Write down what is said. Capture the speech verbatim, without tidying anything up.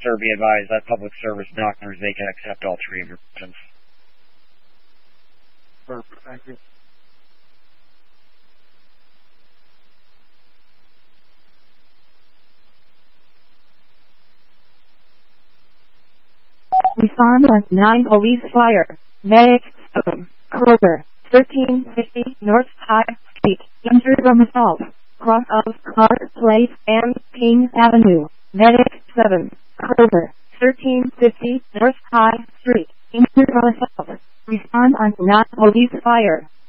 Sir, be advised that public service doctors, they can accept all three of your options. Perfect, thank you. Respond on nine Police Fire. Medic seven. Kroger. thirteen fifty North High Street. Injured from assault. Cross of Clark Place and King Avenue. Medic seven. Kroger. thirteen fifty North High Street. Injured from assault. Respond on nine Police Fire.